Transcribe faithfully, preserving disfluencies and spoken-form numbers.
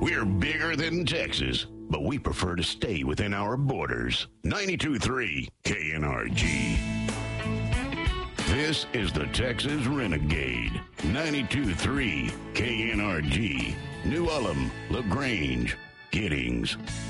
We're bigger than Texas, but we prefer to stay within our borders. ninety-two point three K N R G. This is the Texas Renegade. ninety-two point three K N R G. New Ulm, LaGrange, Giddings.